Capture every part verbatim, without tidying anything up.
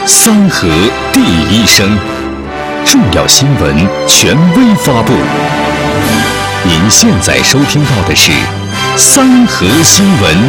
三河第一声，重要新闻权威发布。您现在收听到的是三河新闻。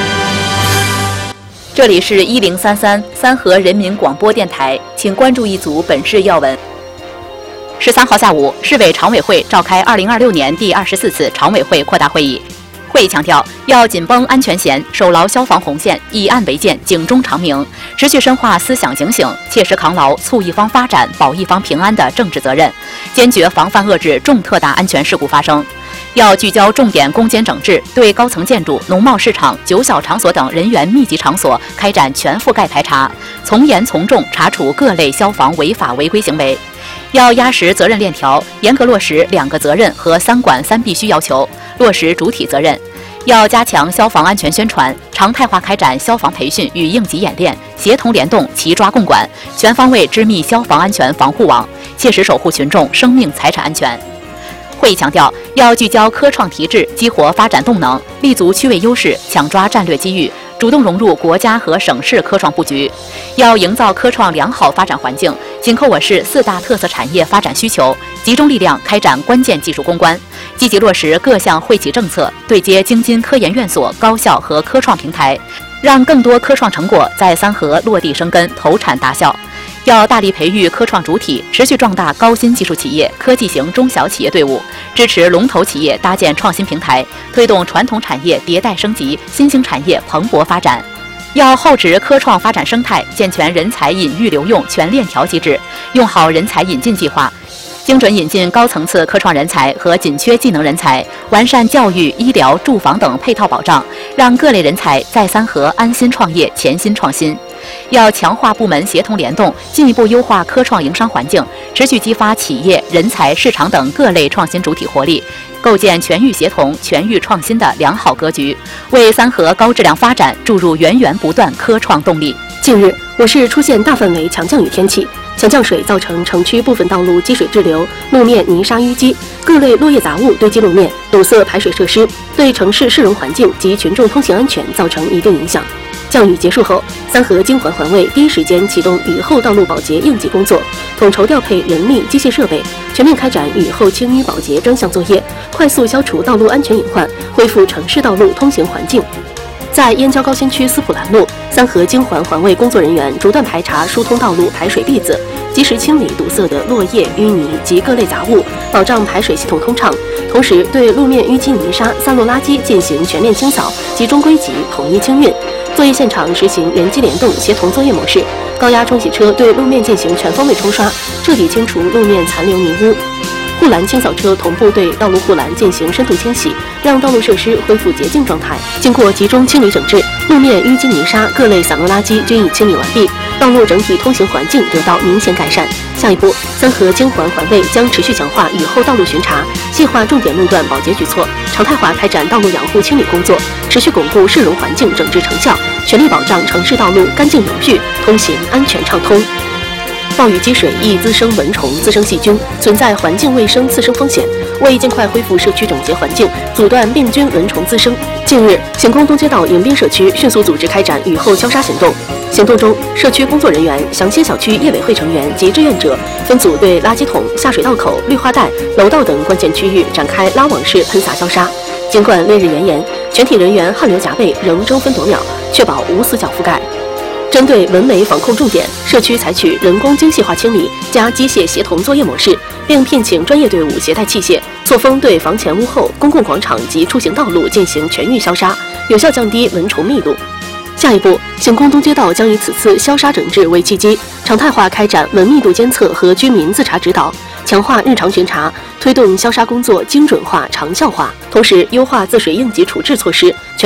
这里是一零三三三河人民广播电台，请关注一组本市要闻。十三号下午，市委常委会召开二零二六年第二十四次常委会扩大会议。会议强调，要紧绷安全弦，守牢消防红线，以案为鉴，警钟长鸣，持续深化思想警醒，切实扛牢促一方发展、保一方平安的政治责任，坚决防范遏制重特大安全事故发生。要聚焦重点攻坚整治，对高层建筑、农贸市场、酒小场所等人员密集场所开展全覆盖排查，从严从重查处各类消防违法违规行为。要压实责任链条，严格落实两个责任和三管三必须要求，落实主体责任。要加强消防安全宣传，常态化开展消防培训与应急演练，协同联动，齐抓共管，全方位织密消防安全防护网，切实守护群众生命财产安全。会议强调，要聚焦科创提质，激活发展动能，立足区位优势，抢抓战略机遇，主动融入国家和省市科创布局。要营造科创良好发展环境，紧扣我市四大特色产业发展需求，集中力量开展关键技术攻关，积极落实各项惠企政策，对接京津科研院所、高校和科创平台，让更多科创成果在三河落地生根、投产达效。要大力培育科创主体，持续壮大高新技术企业、科技型中小企业队伍，支持龙头企业搭建创新平台，推动传统产业迭代升级、新兴产业蓬勃发展。要厚植科创发展生态，健全人才引育留用全链条机制，用好人才引进计划，精准引进高层次科创人才和紧缺技能人才，完善教育、医疗、住房等配套保障，让各类人才在三河安心创业、潜心创新。要强化部门协同联动，进一步优化科创营商环境，持续激发企业、人才、市场等各类创新主体活力，构建全域协同、全域创新的良好格局，为三河高质量发展注入源源不断科创动力。 近日，我市出现大范围强降雨天气，强降水造成城区部分道路积水滞留，路面泥沙淤积，各类落叶杂物堆积路面，堵塞排水设施，对城市市容环境及群众通行安全造成一定影响。降雨结束后，三河京环环卫第一时间启动雨后道路保洁应急工作，统筹调配人力、机械设备，全面开展雨后清淤保洁专项作业，快速消除道路安全隐患，恢复城市道路通行环境。在燕郊高新区斯普兰路，三河京环环卫工作人员逐段排查疏通道路排水篦子，及时清理堵塞的落叶、淤泥及各类杂物，保障排水系统通畅。同时，对路面淤积泥沙、散落垃圾进行全面清扫，集中归集，统一清运。作业现场实行人机联动协同作业模式，高压冲洗车对路面进行全方位冲刷，彻底清除路面残留泥污。护栏清扫车同步对道路护栏进行深度清洗，让道路设施恢复洁净状态。经过集中清理整治，路面淤积泥沙、各类散落垃圾均已清理完毕，道路整体通行环境得到明显改善。下一步，三河京环环卫将持续强化雨后道路巡查，细化重点路段保洁举措，常态化开展道路养护清理工作，持续巩固市容环境整治成效，全力保障城市道路干净有序，通行安全畅通。暴雨积水易滋生蚊虫、滋生细菌，存在环境卫生次生风险。为尽快恢复社区整洁环境，阻断病菌蚊虫滋生，近日，行宫东街道迎宾社区迅速组织开展雨后消杀行动。行动中，社区工作人员、祥兴小区业委会成员及志愿者分组对垃圾桶、下水道口、绿化带、楼道等关键区域展开拉网式喷洒消杀。尽管烈日炎炎，全体人员汗流浃背，仍争分夺秒，确保无死角覆盖。针对蚊媒防控重点，社区采取人工精细化清理加机械协同作业模式，并聘请专业队伍携带器械，错峰对房前屋后、公共广场及出行道路进行全域消杀，有效降低蚊虫密度。下一步，行宫东街道将以此次消杀整治为契机，常态化开展蚊密度监测和居民自查指导，强化日常巡查，推动消杀工作精准化、长效化，同时优化自水应急处置措施。